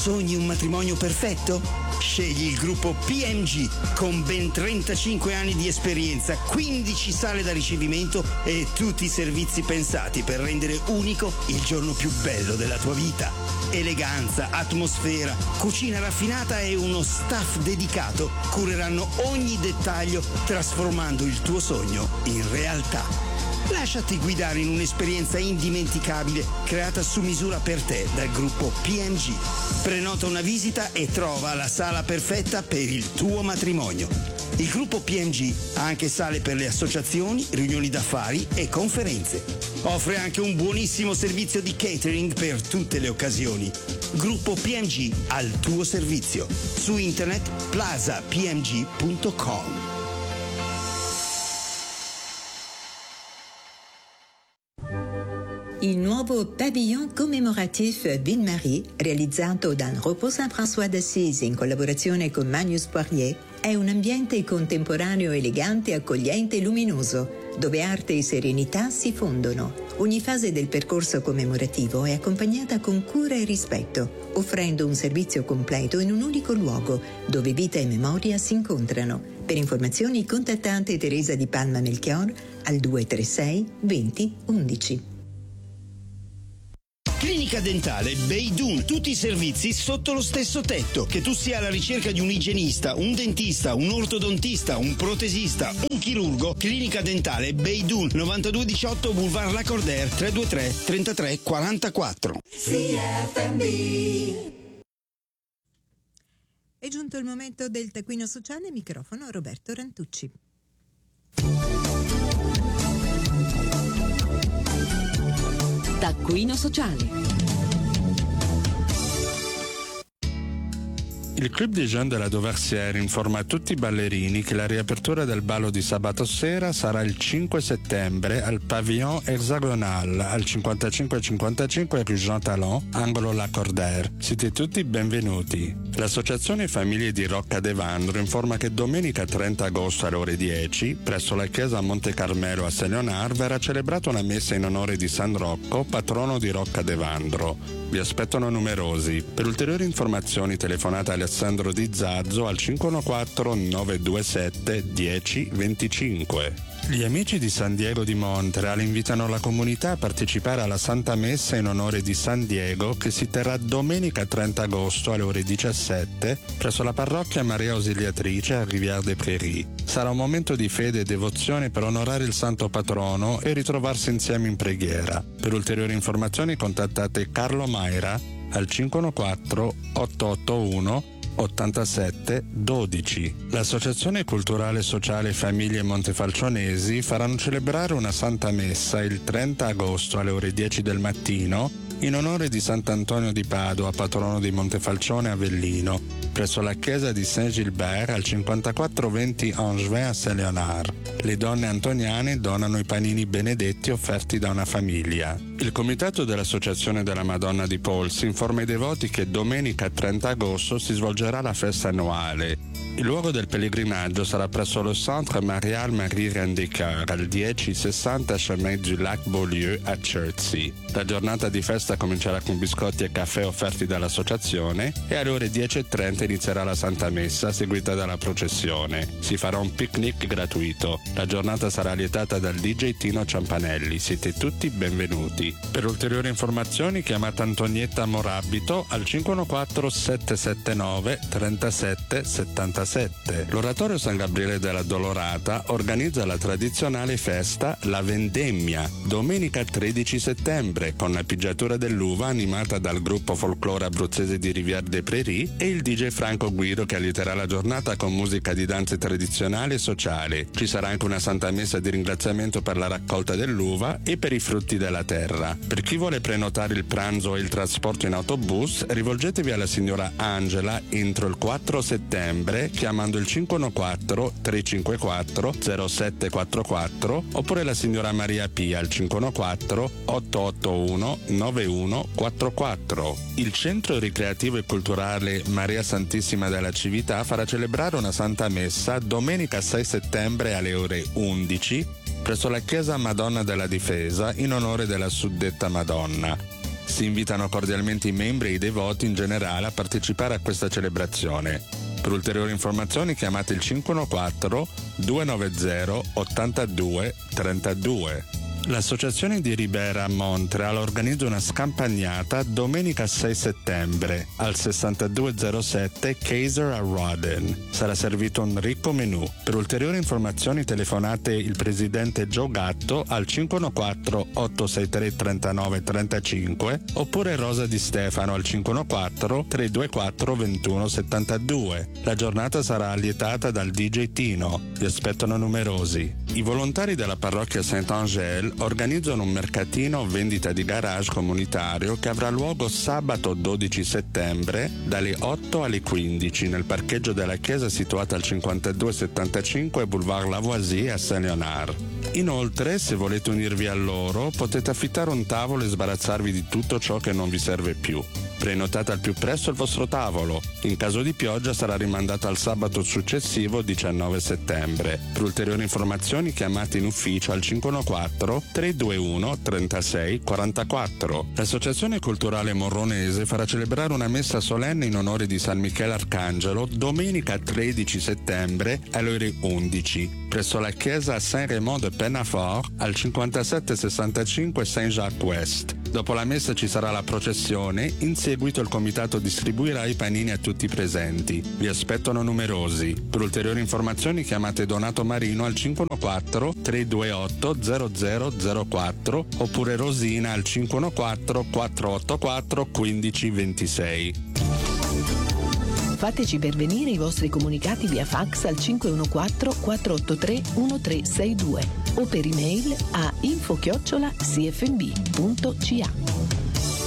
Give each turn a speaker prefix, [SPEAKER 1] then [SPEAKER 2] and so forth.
[SPEAKER 1] Sogni un matrimonio perfetto? Scegli il gruppo PMG con ben 35 anni di esperienza, 15 sale da ricevimento e tutti i servizi pensati per rendere unico il giorno più bello della tua vita. Eleganza, atmosfera, cucina raffinata e uno staff dedicato cureranno ogni dettaglio, trasformando il tuo sogno in realtà. Lasciati guidare in un'esperienza indimenticabile creata su misura per te dal gruppo PMG. Prenota una visita e trova la sala perfetta per il tuo matrimonio. Il gruppo PMG ha anche sale per le associazioni, riunioni d'affari e conferenze. Offre anche un buonissimo servizio di catering per tutte le occasioni. Gruppo PMG al tuo servizio. Su internet plazapmg.com.
[SPEAKER 2] Il nuovo pavillon commémoratif Ville-Marie, realizzato da Repos Saint-François d'Assise in collaborazione con Magnus Poirier, è un ambiente contemporaneo elegante, accogliente e luminoso, dove arte e serenità si fondono. Ogni fase del percorso commemorativo è accompagnata con cura e rispetto, offrendo un servizio completo in un unico luogo, dove vita e memoria si incontrano. Per informazioni contattate Teresa Di Palma Melchior al 236 20 11.
[SPEAKER 1] Clinica Dentale Beidun, tutti i servizi sotto lo stesso tetto. Che tu sia alla ricerca di un igienista, un dentista, un ortodontista, un protesista, un chirurgo, Clinica Dentale Beidun, 9218 Boulevard Lacordaire, 323 33 44.
[SPEAKER 2] CFMB. È giunto il momento del taccuino sociale, microfono a Roberto Rantucci.
[SPEAKER 3] Taccuino sociale.
[SPEAKER 4] Il Club des Jeunes de la Dauversière informa tutti i ballerini che la riapertura del ballo di sabato sera sarà il 5 settembre al Pavillon Hexagonal al 5555 Rue Jean Talon, angolo Lacordaire. Siete tutti benvenuti. L'Associazione Famiglie di Roccadevandro informa che domenica 30 agosto alle ore 10, presso la chiesa Monte Carmelo a Saint-Léonard, verrà celebrata una messa in onore di San Rocco, patrono di Roccadevandro. Vi aspettano numerosi. Per ulteriori informazioni telefonate a Alessandro Di Zazzo al 514-927-1025. Gli amici di San Diego di Montreal invitano la comunità a partecipare alla Santa Messa in onore di San Diego che si terrà domenica 30 agosto alle ore 17 presso la parrocchia Maria Ausiliatrice a Rivière-des-Prairies. Sarà un momento di fede e devozione per onorare il santo patrono e ritrovarsi insieme in preghiera. Per ulteriori informazioni contattate Carlo Maira al 514-881 87 12. L'Associazione Culturale Sociale Famiglie Montefalcionesi faranno celebrare una Santa Messa il 30 agosto alle ore 10 del mattino in onore di Sant'Antonio di Padua, patrono di Montefalcione Avellino, presso la chiesa di Saint-Gilbert al 5420 Angevin a Saint-Léonard. Le donne antoniane donano i panini benedetti offerti da una famiglia. Il comitato dell'Associazione della Madonna di Polsi informa i devoti che domenica 30 agosto si svolgerà la festa annuale. Il luogo del pellegrinaggio sarà presso lo Centre Marial Marie Reine des Cœurs al 1060 Chemin du Lac Beaulieu a Chertsey. La giornata di festa comincerà con biscotti e caffè offerti dall'associazione e alle ore 10:30 inizierà la Santa Messa seguita dalla processione. Si farà un picnic gratuito. La giornata sarà lietata dal DJ Tino Ciampanelli. Siete tutti benvenuti. Per ulteriori informazioni chiamate Antonietta Morabito al 514 779 37 77. L'Oratorio San Gabriele della Dolorata organizza la tradizionale festa La Vendemmia domenica 13 settembre con la pigiatura dell'uva animata dal gruppo folklore abruzzese di Rivière-des-Prairies e il DJ Franco Guido che allieterà la giornata con musica di danze tradizionali e sociali. Ci sarà anche una Santa Messa di ringraziamento per la raccolta dell'uva e per i frutti della terra. Per chi vuole prenotare il pranzo e il trasporto in autobus, rivolgetevi alla signora Angela entro il 4 settembre chiamando il 514-354-0744 oppure la signora Maria Pia al 514-881-9144. Il Centro Ricreativo e Culturale Maria Santissima della Cività farà celebrare una Santa Messa domenica 6 settembre alle ore 11 presso la Chiesa Madonna della Difesa in onore della suddetta Madonna. Si invitano cordialmente i membri e i devoti in generale a partecipare a questa celebrazione. Per ulteriori informazioni chiamate il 514-290-8232. L'Associazione di Ribera a Montreal organizza una scampagnata domenica 6 settembre al 6207 Kaiser a Rawdon. Sarà servito un ricco menù. Per ulteriori informazioni telefonate il presidente Joe Gatto al 514-863-3935 oppure Rosa Di Stefano al 514-324-2172. La giornata sarà allietata dal DJ Tino. Vi aspettano numerosi. I volontari della parrocchia Saint-Angèle organizzano un mercatino vendita di garage comunitario che avrà luogo sabato 12 settembre dalle 8 alle 15 nel parcheggio della chiesa situata al 5275 Boulevard Lavoisier a Saint-Léonard. Inoltre, se volete unirvi a loro, potete affittare un tavolo e sbarazzarvi di tutto ciò che non vi serve più. Prenotate al più presto il vostro tavolo. In caso di pioggia sarà rimandata al sabato successivo 19 settembre. Per ulteriori informazioni chiamate in ufficio al 514-321-3644. L'Associazione Culturale Morronese farà celebrare una messa solenne in onore di San Michele Arcangelo domenica 13 settembre alle ore 11 presso la chiesa Saint-Raymond de Pennafort al 5765 Saint-Jacques-Ouest. Dopo la messa ci sarà la processione, in seguito il comitato distribuirà i panini a tutti i presenti. Vi aspettano numerosi. Per ulteriori informazioni chiamate Donato Marino al 514-328-0004 oppure Rosina al 514-484-1526.
[SPEAKER 3] Fateci pervenire i vostri comunicati via fax al 514-483-1362 o per email a info@cfmb.ca.